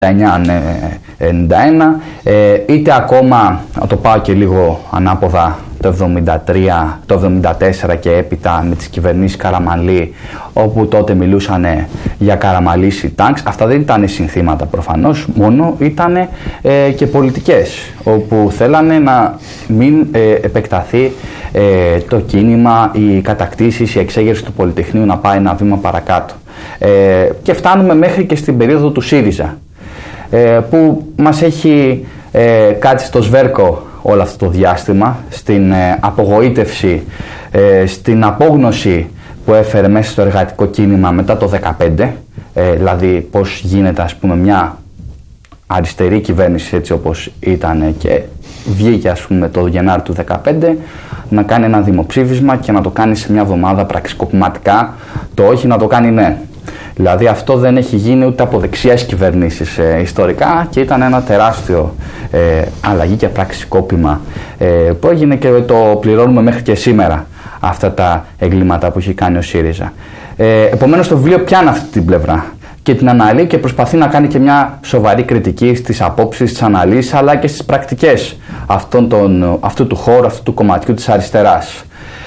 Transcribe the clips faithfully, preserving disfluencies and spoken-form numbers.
εννιά ενενήντα ένα, είτε ακόμα, να το πάω και λίγο ανάποδα, το εβδομήντα τρία, το εβδομήντα τέσσερα και έπειτα με τις κυβερνήσεις Καραμανλή, όπου τότε μιλούσαν για Καραμαλίσι τάγκς. Αυτά δεν ήταν συνθήματα προφανώς, μόνο ήταν ε, και πολιτικές, όπου θέλανε να μην ε, επεκταθεί ε, το κίνημα, οι κατακτήσεις, η εξέγερση του Πολυτεχνείου να πάει ένα βήμα παρακάτω. Ε, και φτάνουμε μέχρι και στην περίοδο του ΣΥΡΙΖΑ, ε, που μας έχει ε, κάτσει στο σβέρκο όλο αυτό το διάστημα, στην ε, απογοήτευση, ε, στην απόγνωση που έφερε μέσα στο εργατικό κίνημα μετά το δεκαπέντε, ε, δηλαδή πώς γίνεται, ας πούμε, μια αριστερή κυβέρνηση έτσι όπως ήταν και βγήκε, ας πούμε, το Γενάρη του δεκαπέντε να κάνει ένα δημοψήφισμα και να το κάνει σε μια εβδομάδα πραξικοπηματικά, το όχι να το κάνει ναι. Δηλαδή αυτό δεν έχει γίνει ούτε από δεξιές κυβερνήσεις ε, ιστορικά, και ήταν ένα τεράστιο ε, αλλαγή και πραξικόπημα ε, που έγινε και το πληρώνουμε μέχρι και σήμερα αυτά τα εγκλήματα που έχει κάνει ο ΣΥΡΙΖΑ. Ε, επομένως το βιβλίο πιάνει αυτή την πλευρά και την αναλύει και προσπαθεί να κάνει και μια σοβαρή κριτική στις απόψεις, στις αναλύσεις αλλά και στις πρακτικές αυτών των, αυτού του χώρου, αυτού του κομματιού της αριστεράς.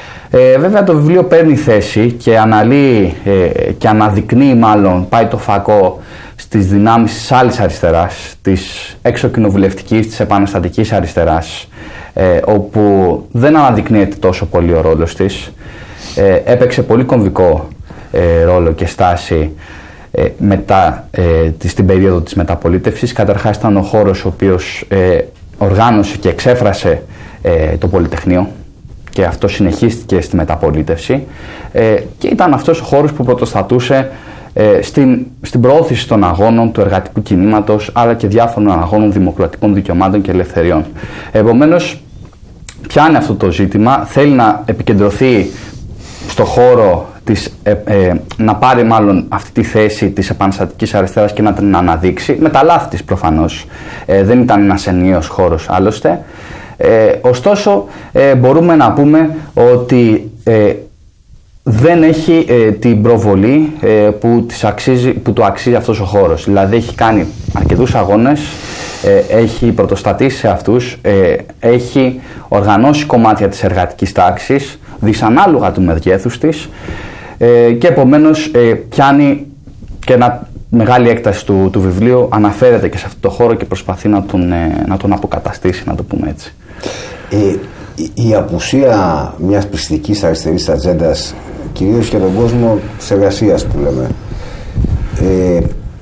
Ε, βέβαια το βιβλίο παίρνει θέση και αναλύει ε, και αναδεικνύει, μάλλον πάει το φακό στις δυνάμεις της άλλης αριστεράς, της εξωκοινοβουλευτικής, της επαναστατικής αριστεράς, ε, όπου δεν αναδεικνύεται τόσο πολύ ο ρόλος της. Ε, έπαιξε πολύ κομβικό ε, ρόλο και στάση ε, μετά, ε, στην περίοδο της μεταπολίτευσης. Καταρχάς ήταν ο χώρος ο οποίος ε, οργάνωσε και εξέφρασε ε, το Πολυτεχνείο, και αυτό συνεχίστηκε στη μεταπολίτευση, ε, και ήταν αυτός ο χώρος που πρωτοστατούσε ε, στην, στην προώθηση των αγώνων του εργατικού κινήματος, αλλά και διάφορων αγώνων δημοκρατικών δικαιωμάτων και ελευθεριών. Επομένως, πιάνει αυτό το ζήτημα, θέλει να επικεντρωθεί στο χώρο της, ε, ε, να πάρει μάλλον αυτή τη θέση της επαναστατικής αριστεράς και να την αναδείξει, με τα λάθη της προφανώς. Ε, δεν ήταν ένας ενιαίος χώρος άλλωστε. Ε, ωστόσο ε, μπορούμε να πούμε ότι ε, δεν έχει ε, την προβολή ε, που, της αξίζει, που του αξίζει αυτός ο χώρος. Δηλαδή έχει κάνει αρκετούς αγώνες, ε, έχει πρωτοστατήσει σε αυτούς, ε, έχει οργανώσει κομμάτια της εργατικής τάξης δυσανάλογα του μεγέθους της, ε, και επομένως ε, πιάνει και ένα μεγάλη έκταση του, του βιβλίου, αναφέρεται και σε αυτό το χώρο και προσπαθεί να τον, ε, να τον αποκαταστήσει, να το πούμε έτσι. Ε, η, η απουσία μιας πιστικής αριστερής ατζέντας, κυρίως για τον κόσμο της εργασίας που λέμε, ε,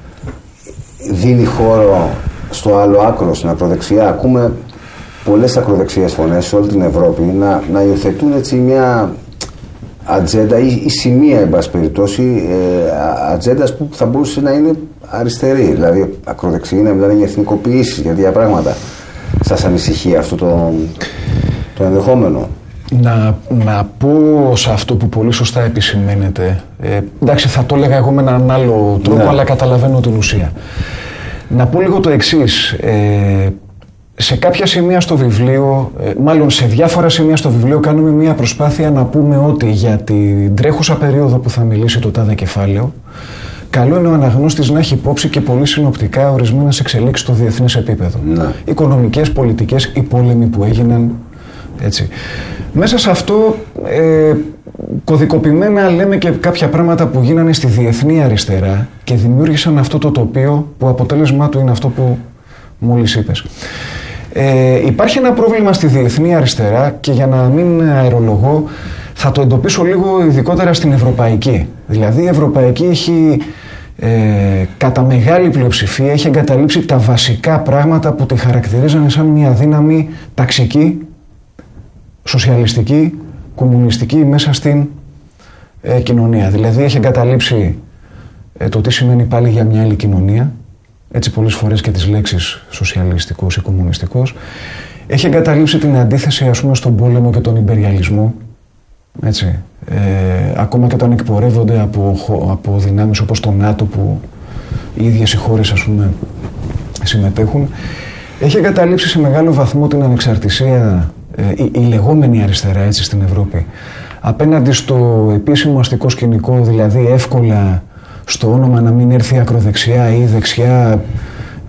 δίνει χώρο στο άλλο άκρο, στην ακροδεξιά. Ακούμε πολλές ακροδεξιές φωνές σε όλη την Ευρώπη να, να υιοθετούν έτσι μια ατζέντα ή, ή σημεία, εν πάση περιπτώσει, ε, ατζέντας που θα μπορούσε να είναι αριστερή. Δηλαδή, ακροδεξιοί να μιλάνε για εθνικοποιήσεις, για τέτοια πράγματα. Σας ανησυχεί αυτό το, το ενδεχόμενο? Να, να πω σε αυτό που πολύ σωστά επισημαίνεται. Ε, εντάξει, θα το έλεγα εγώ με έναν άλλο τρόπο, ναι, αλλά καταλαβαίνω την ουσία. Να πω λίγο το εξής. Ε, σε κάποια σημεία στο βιβλίο, ε, μάλλον σε διάφορα σημεία στο βιβλίο, κάνουμε μια προσπάθεια να πούμε ότι για την τρέχουσα περίοδο που θα μιλήσει το τάδε κεφάλαιο, καλό είναι ο αναγνώστης να έχει υπόψη και πολύ συνοπτικά ορισμένες εξελίξεις στο διεθνές επίπεδο. Ναι. Οικονομικές, πολιτικές, οι πόλεμοι που έγιναν, έτσι. Μέσα σε αυτό, ε, κωδικοποιημένα λέμε και κάποια πράγματα που γίνανε στη διεθνή αριστερά και δημιούργησαν αυτό το τοπίο που αποτέλεσμά του είναι αυτό που μόλις είπες. Ε, υπάρχει ένα πρόβλημα στη διεθνή αριστερά και για να μην αερολογώ θα το εντοπίσω λίγο ειδικότερα στην ευρωπαϊκή. Δηλαδή η ευρωπαϊκή έχει ε, κατά μεγάλη πλειοψηφία έχει εγκαταλείψει τα βασικά πράγματα που τη χαρακτηρίζανε σαν μια δύναμη ταξική, σοσιαλιστική, κομμουνιστική μέσα στην ε, κοινωνία. Δηλαδή έχει εγκαταλείψει ε, το τι σημαίνει πάλι για μια άλλη κοινωνία, έτσι πολλές φορές και τις λέξεις σοσιαλιστικός ή κομμουνιστικός. Έχει εγκαταλείψει την αντίθεση, ας πούμε, στον πόλεμο και τον ιμπεριαλισμό. Έτσι. Ε, ακόμα και όταν εκπορεύονται από, από δυνάμεις όπως το ΝΑΤΟ που οι ίδιες οι χώρες, ας πούμε, συμμετέχουν. Έχει εγκαταλείψει σε μεγάλο βαθμό την ανεξαρτησία, ε, η, η λεγόμενη αριστερά, έτσι, στην Ευρώπη, απέναντι στο επίσημο αστικό σκηνικό, δηλαδή εύκολα στο όνομα να μην έρθει ακροδεξιά ή δεξιά